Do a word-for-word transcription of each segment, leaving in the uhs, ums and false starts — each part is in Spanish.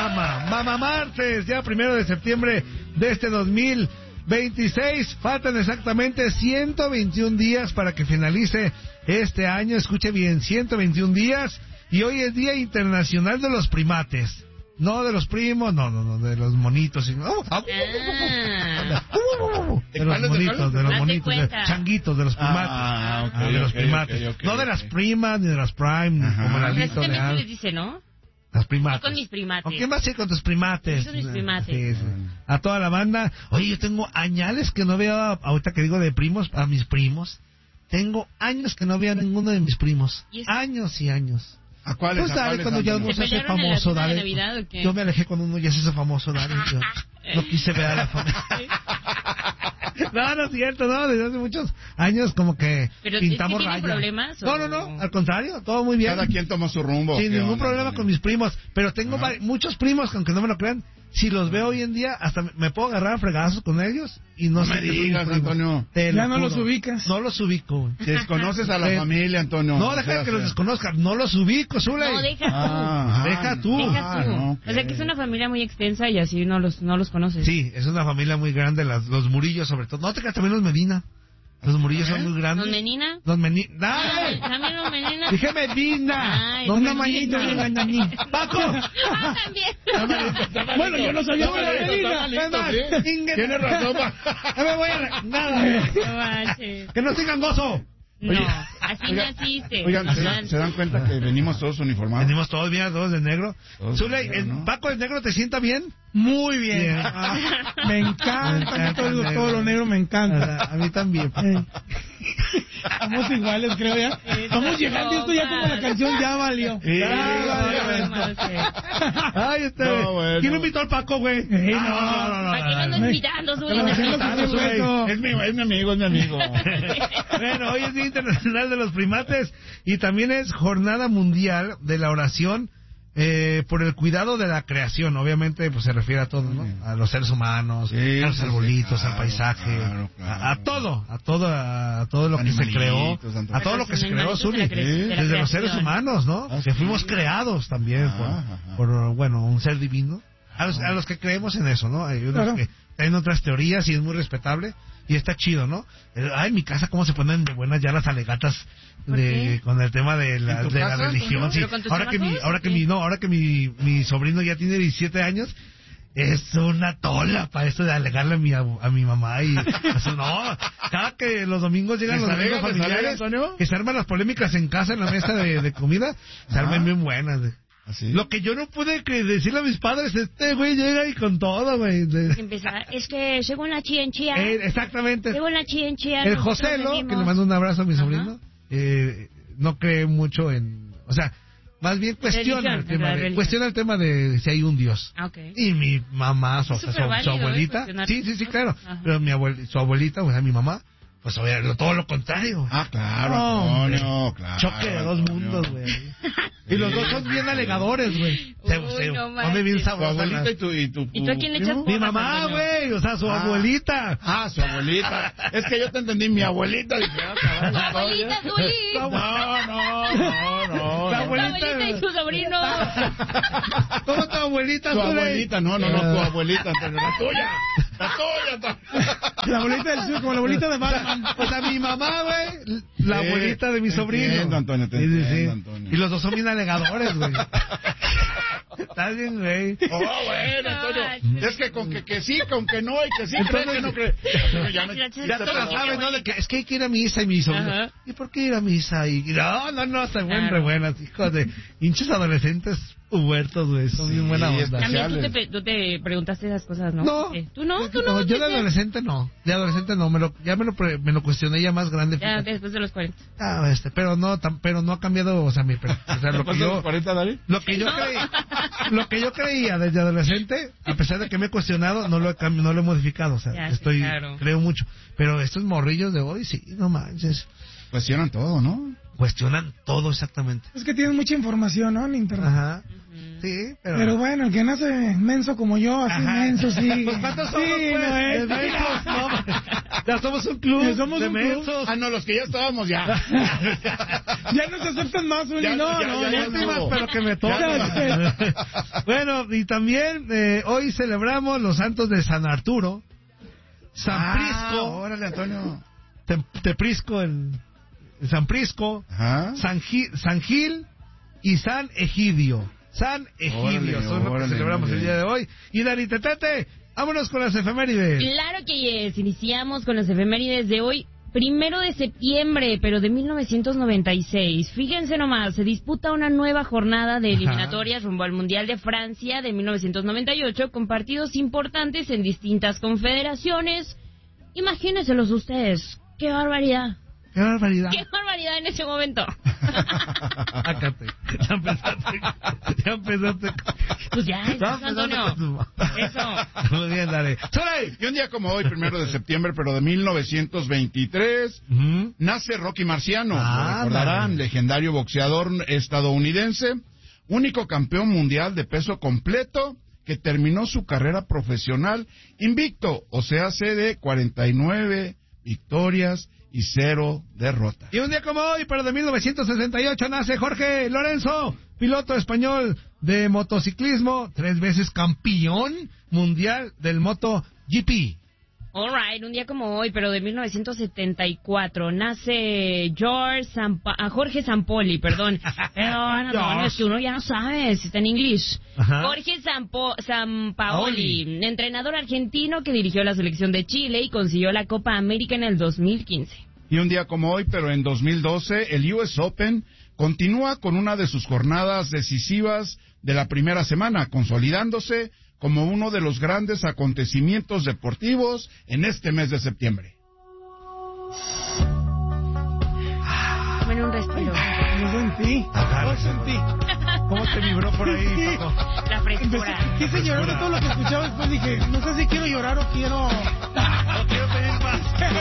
Mama, Mama Martes, ya primero de septiembre de este dos mil veintiséis. Faltan exactamente ciento veintiún días para que finalice este año. Escuche bien, ciento veintiún días. Y hoy es Día Internacional de los Primates. No de los primos, no, no, no, de los monitos. Sino, oh, ah, de los monitos, de los monitos, de changuitos, de los primates. Ah, okay, ah, de los okay, primates. okay, okay, no de okay. las primas, ni de las prime, Ajá. ni como la Así lista de también se Al. les dice, ¿no? Las primates. Con mis primates. ¿Con quién vas a ir con tus primates? Son mis primates. Sí, sí. A toda la banda. Oye, yo tengo añales que no veo, ahorita que digo de primos, a mis primos. Tengo años que no veo a ninguno de mis primos. ¿Y años y años. ¿A cuáles? Pues ¿A dale, cuáles, cuando ya Antonio? uno se hace pelearon en la famoso, cena de dale. Navidad, ¿o qué? Yo me alejé cuando uno ya se hizo famoso, dale. Yo no quise ver a la familia. No, no es cierto, no, desde hace muchos años como que ¿Pero pintamos ¿sí tienen raya. problemas, o...? No, no, no, al contrario, todo muy bien. Cada quien tomó su rumbo. Sin ¿qué ningún onda, problema Antonio? con mis primos, pero tengo Ah. vari- muchos primos que aunque no me lo crean, si los veo hoy en día, hasta me puedo agarrar a fregazos con ellos y no, No sé me que son mis digas, primos. Antonio. Te Ya lo no juro. los ubicas. No los ubico, güey. Desconoces a la Eh, familia, Antonio. No, O deja sea, que los sea- desconozcan, no los ubico, Zule. No, deja tú. Ah, Deja tú. Deja Ah, tú. no, ok. O sea, que es una familia muy extensa y así no los, no los conoces. Sí, es una familia muy grande, las, los Murillos sobre todo. No te creas, también los Medina. Los Murillos son muy grandes. ¿Don Menina? Los Menina. Ay, ¡Ay! también Don Menina. Dije Medina. Ay, No Don una Menina. manita, una manita. ¡Paco! Ah, también. Bueno, yo no sabía que era Medina. Es más, Inge- Tienes razón, pa. No me voy a... Nada. No manches. Que no sigan gozo. No, así Oigan, naciste. Oigan, ¿se, Adelante. se dan cuenta que venimos todos uniformados? Venimos todos bien, todos de negro. Todos Zule, de negro, ¿el ¿no? Paco el negro te sienta bien? Muy bien. Bien. Ah, me encanta. Me encanta todo, el negro. todo lo negro me encanta. A, a mí también. Eh. Estamos iguales, creo ya. Estamos llegando y esto ya como la canción ya valió. Sí, Ya no, valió. no, no. Ay, este. No, bueno. ¿Quién invitó al Paco, güey? Eh, no. no, no, no, ¿Para qué me andas no. invitando, Zuli? Estamos haciendo Claro, su güey. circuito. Es mi, es mi amigo, es mi amigo. Bueno, hoy es Día Internacional de los Primates y también es Jornada Mundial de la Oración eh, por el cuidado de la creación. Obviamente, pues se refiere a todo, ¿no? A los seres humanos, Sí, a los sí, arbolitos, sí, al paisaje, claro, claro. A, a todo, a todo, a todo lo que se creó, Animalitos, Antonio. a todo lo que se creó, Animalitos de Zuli, la cre- de la desde los creación. seres humanos, ¿no? Ah, Que sí. fuimos creados también por, Ajá, ajá. por, bueno, un ser divino. A los, a los que creemos en eso, ¿no? Hay unos Claro. que tienen otras teorías y es muy respetable y está chido, ¿no? Eh, Ay, en mi casa cómo se ponen de buenas ya las alegatas ¿Por de qué? con el tema de la, ¿En tu de la casa, religión. Antonio? Sí. ¿Pero con tus Ahora que mi, chamacos, ahora o que qué? mi, no, ahora que mi, mi sobrino ya tiene diecisiete años. Es una tola para esto de alegarle a mi, a, a mi mamá y eso, no, cada que los domingos llegan ¿Les los domingos alegan, les familiares alegan, Antonio? que se arman las polémicas en casa en la mesa de, de comida, se Ajá. arman bien buenas. de- ¿Así? Lo que yo no pude que decirle a mis padres, este güey llega y con todo, güey. de- Empezar. Es que según la chienchía, Eh, exactamente. según la chienchía, El nosotros Joselo, que venimos- le mando un abrazo a mi Ajá. sobrino, eh, no cree mucho en, o sea, más bien cuestiona Religión, el tema la de, religión. cuestiona el tema de si hay un Dios. Ah, ok. Y mi mamá, su, Es su- súper su válido, ¿eh? abuelita, Cuestionar. sí, sí, sí, claro, Ajá. pero mi abuel, su abuelita, o sea, mi mamá, pues obviamente todo lo contrario. Ah, claro, No, Antonio, claro. Choque de dos Antonio. mundos, güey. Y los dos son bien alegadores, güey. Se, Uy, se no pone bien manches. Tu sabrosa. abuelita la- y tu, y tu, ¿Y tú a quién le echas primo? Mi mamá, güey, o sea, su Ah. abuelita. Ah, su abuelita. Es que yo te entendí, mi abuelita. Dije, ah, caray, La abuelita, Zuli. No, no, no, no. La La abuelita. abuelita y su sobrino. ¿Cómo tu abuelita, Tu Zule? abuelita, no, no, no, tu abuelita, Antonio, la tuya. La tuya, Antonio. La abuelita del sur, como la abuelita de Batman. O sea, mi mamá, güey, la Sí, abuelita de mi te sobrino. entiendo, Antonio, te Sí, sí, sí. entiendo, Antonio. Y los dos son bien alegadores, güey. Estás bien, güey. Oh, bueno, Antonio. No, Es que con que, que sí, con que no, y que sí, Entonces- creen que no creen. Ya, no, Ya Ya te la Qué sabes, ¿no? bueno. De que es que hay que ir a misa y mi sobrino. Ajá. ¿Y por qué ir a misa? Y no, no, no, se buen Claro. re buenas, hijos de hinchos adolescentes huertos, güey. Son bien buena Sí, onda. También tú te, Especiales. pre- tú te preguntaste esas cosas, ¿no? No. Eh, ¿Tú no? ¿Tú No, no? yo de ¿Qué? adolescente no. De adolescente no. Me lo, ya me lo, pre- me lo cuestioné ya más grande. Ya fíjate. después de los cuarenta. Ah, este, pero no, tam- pero no ha cambiado, o sea, mi, per- o sea, lo que ¿Después de los yo, cuarenta, Dari? lo que yo creí, lo que yo creía desde adolescente, a pesar de que me he cuestionado, no lo he cam- no lo he modificado, o sea, Ya, sí, estoy, claro. creo mucho. Pero estos morrillos de hoy, sí, no manches, Cuestionan todo, ¿no? cuestionan todo exactamente. Es que tienen mucha información, ¿no? En internet. Ajá, sí, pero. Pero bueno, el que nace menso como yo, así Ajá. menso, sí. Pues, ¿cuántos Sí, somos, pues? no es. De mensos, no. Ya somos un club Ya somos de un club. mensos. Ah, no, los que ya estábamos ya. Ya no se aceptan más, Uli. Ya, No, ya, no, ya, ya. ya Últimas, estuvo. pero que me Ya, toca. Bueno, y también eh, hoy celebramos los santos de San Arturo, San Ah, Prisco, órale, Antonio. Te- Teprisco, el, el San Prisco, Ajá. San, Gi- San Gil y San Egidio. San Egidio, Órale, son lo que órale, celebramos muy el bien. día de hoy. Y Dani Tetete, vámonos con las efemérides. Claro que yes. Iniciamos con las efemérides de hoy, primero de septiembre, pero de mil novecientos noventa y seis. Fíjense nomás, se disputa una nueva jornada de eliminatorias rumbo al Mundial de Francia de mil novecientos noventa y ocho con partidos importantes en distintas confederaciones. Imagínenselos ustedes. ¡Qué barbaridad! ¡Qué barbaridad! ¡Qué barbaridad en ese momento! Sácate. Ya empezaste. Ya empezaste. Pues ya, eso, Ya Antonio. empezaste con tu- Eso. Muy bien, dale. ¡Sole! Y un día como hoy, primero de septiembre, pero de mil novecientos veintitrés, Ujú. nace Rocky Marciano. Ah, Lo recordarán, dale. legendario boxeador estadounidense, único campeón mundial de peso completo que terminó su carrera profesional invicto, o sea, hace de cuarenta y nueve victorias y cero derrotas. Y un día como hoy, pero de mil novecientos sesenta y ocho, nace Jorge Lorenzo, piloto español de motociclismo, tres veces campeón mundial del MotoGP. Alright, un día como hoy, pero de mil novecientos setenta y cuatro, nace George Sampa- ah, Jorge Sampoli, perdón. Pero no, no, es que uno ya no sabe si está en inglés. Ajá. Jorge Sampo- Sampaoli, Paoli. entrenador argentino que dirigió la selección de Chile y consiguió la Copa América en el dos mil quince. Y un día como hoy, pero en dos mil doce, el U S Open continúa con una de sus jornadas decisivas de la primera semana, consolidándose como uno de los grandes acontecimientos deportivos en este mes de septiembre. Tomen un respiro. Lo sentí. Lo sentí. ¿Cómo te vibró por ahí, Paco? La Empecé, frescura. quise llorar de todo lo que escuchaba. Después dije, no sé si quiero llorar o quiero... No quiero pedir más.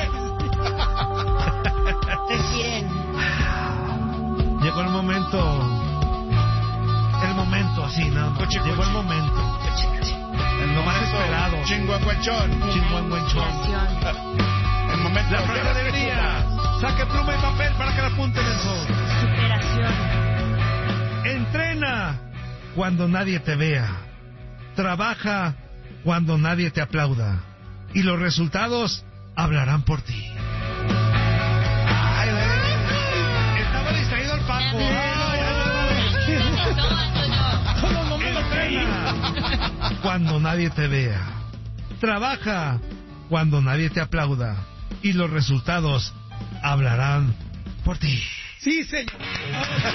Respiren. Llegó el momento. El momento, así, nada más. Cuchi, Llegó cuchi. el momento. El lo más esperado. Chinguacuachón. Chinguanguanchón. El momento La frase del día. Saque pluma y papel para que la apunten en sol. Superación. Entrena cuando nadie te vea. Trabaja cuando nadie te aplauda. Y los resultados hablarán por ti. Ay, güey. Estaba distraído el Paco. Solo no me lo creí. Entrena cuando nadie te vea. Trabaja cuando nadie te aplauda. Y los resultados hablarán por ti. Sí, señor.